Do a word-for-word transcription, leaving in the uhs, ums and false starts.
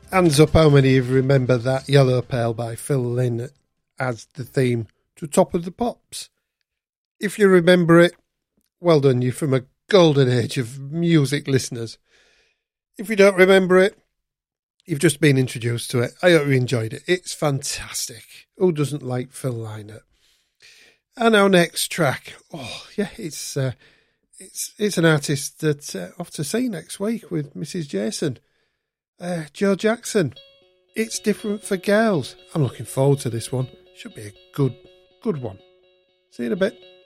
Hands up how many of you remember that Yellow Pail by Phil Lynne as the theme to Top of the Pops. If you remember it, well done, you're from a golden age of music listeners. If you don't remember it, you've just been introduced to it. I hope you enjoyed it. It's fantastic. Who doesn't like Phil Lynott? And our next track, oh yeah, it's uh, it's it's an artist that uh, off to see next week with Missus Jason. Uh, Joe Jackson. It's Different for Girls. I'm looking forward to this one. Should be a good, good one. See you in a bit.